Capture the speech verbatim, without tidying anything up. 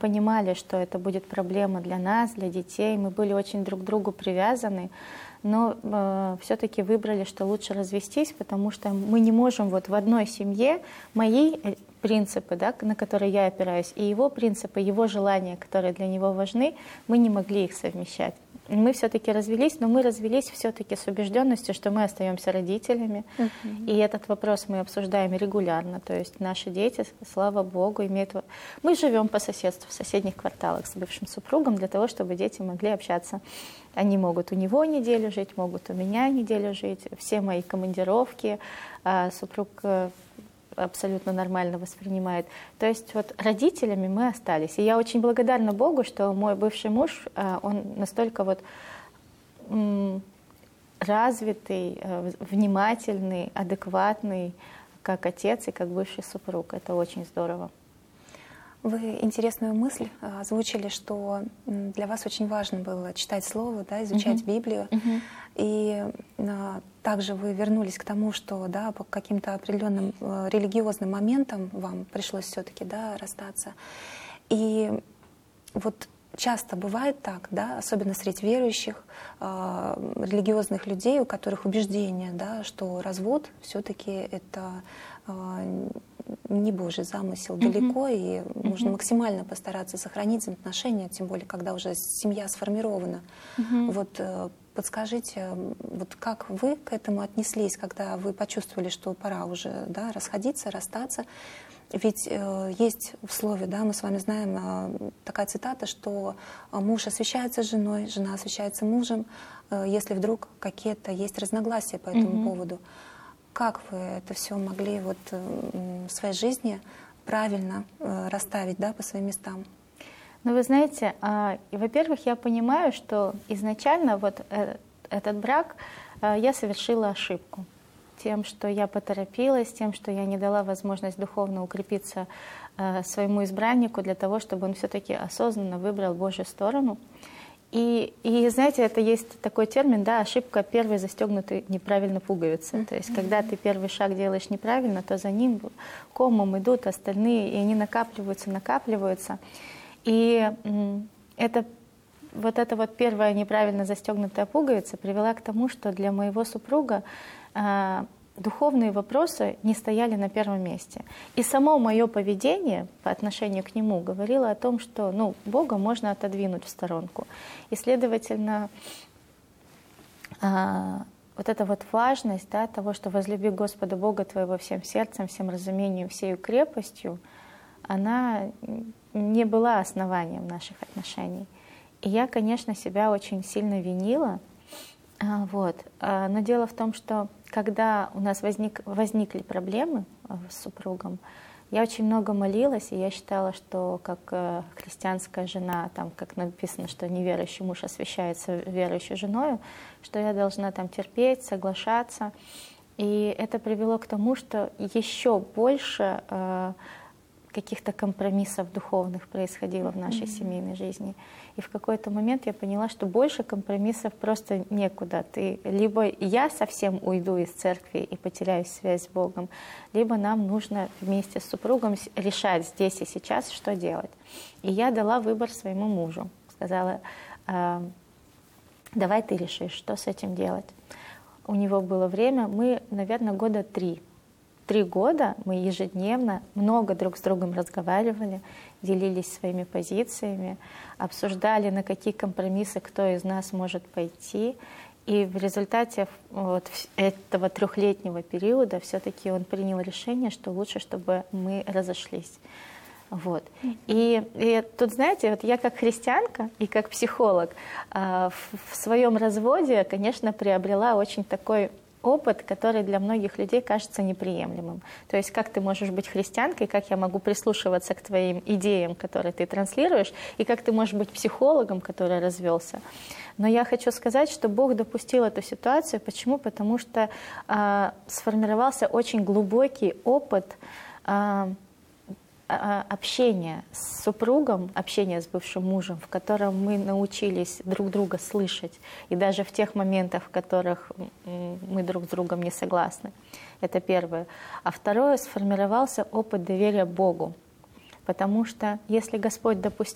понимали, что это будет проблема для нас, для детей. Мы были очень друг к другу привязаны, но э, все-таки выбрали, что лучше развестись, потому что мы не можем вот в одной семье мои принципы, да, на которые я опираюсь, и его принципы, его желания, которые для него важны, мы не могли их совмещать. Мы все-таки развелись, но мы развелись все-таки с убежденностью, что мы остаемся родителями. Uh-huh. И этот вопрос мы обсуждаем регулярно. То есть наши дети, слава Богу, имеют... Мы живем по соседству, в соседних кварталах с бывшим супругом, для того, чтобы дети могли общаться. Они могут у него неделю жить, могут у меня неделю жить. Все мои командировки, супруг абсолютно нормально воспринимает. То есть вот родителями мы остались. И я очень благодарна Богу, что мой бывший муж, он настолько вот развитый, внимательный, адекватный, как отец и как бывший супруг. Это очень здорово. Вы интересную мысль озвучили, что для вас очень важно было читать Слово, да, изучать uh-huh. Библию. Uh-huh. И а, также вы вернулись к тому, что да, по каким-то определенным а, религиозным моментам вам пришлось все-таки да, расстаться. И вот часто бывает так, да, особенно среди верующих, а, религиозных людей, у которых убеждение, да, что развод все-таки это а, не Божий замысел, mm-hmm. далеко, и mm-hmm. нужно максимально постараться сохранить отношения, тем более, когда уже семья сформирована. Mm-hmm. Вот подскажите, вот как вы к этому отнеслись, когда вы почувствовали, что пора уже да, расходиться, расстаться? Ведь э, есть в слове, да, мы с вами знаем э, такая цитата, что муж освящается женой, жена освящается мужем, э, если вдруг какие-то есть разногласия по этому mm-hmm. поводу. Как вы это все могли вот в своей жизни правильно расставить, да, по своим местам? Ну, вы знаете, во-первых, я понимаю, что изначально вот этот брак я совершила ошибку. Тем, что я поторопилась, тем, что я не дала возможность духовно укрепиться своему избраннику для того, чтобы он все-таки осознанно выбрал Божью сторону. И, и, знаете, это есть такой термин, да, ошибка первой застегнутой неправильно пуговицы. Mm-hmm. То есть, когда ты первый шаг делаешь неправильно, то за ним комом идут остальные, и они накапливаются, накапливаются. И это, вот эта вот первая неправильно застегнутая пуговица привела к тому, что для моего супруга э, духовные вопросы не стояли на первом месте. И само мое поведение по отношению к нему говорило о том, что ну, Бога можно отодвинуть в сторонку. И, следовательно, а, вот эта вот важность да, того, что возлюби Господа Бога твоего всем сердцем, всем разумением, всею крепостью, она не была основанием наших отношений. И я, конечно, себя очень сильно винила. А, вот. а, но дело в том, что когда у нас возник, возникли проблемы с супругом, я очень много молилась, и я считала, что как э, христианская жена, там, как написано, что неверующий муж освящается верующей женой, что я должна там терпеть, соглашаться. И это привело к тому, что еще больше э, каких-то компромиссов духовных происходило в нашей mm-hmm. семейной жизни. И в какой-то момент я поняла, что больше компромиссов просто некуда. Ты, либо я совсем уйду из церкви и потеряю связь с Богом, либо нам нужно вместе с супругом решать здесь и сейчас, что делать. И я дала выбор своему мужу. Сказала, давай ты решишь, что с этим делать. У него было время, мы, наверное, года три. Три года мы ежедневно много друг с другом разговаривали, делились своими позициями, обсуждали, на какие компромиссы кто из нас может пойти. И в результате вот этого трехлетнего периода все-таки он принял решение, что лучше, чтобы мы разошлись. Вот. И, и тут, знаете, вот я как христианка и как психолог э, в, в своем разводе, конечно, приобрела очень такой опыт, который для многих людей кажется неприемлемым. То есть как ты можешь быть христианкой, как я могу прислушиваться к твоим идеям, которые ты транслируешь, и как ты можешь быть психологом, который развелся. Но я хочу сказать, что Бог допустил эту ситуацию. Почему? Потому что э, сформировался очень глубокий опыт э, общения с супругом, общения с бывшим мужем, в котором мы научились друг друга слышать, и даже в тех моментах, в которых мы друг с другом не согласны. Это первое. А второе, сформировался опыт доверия Богу. Потому что если Господь допустил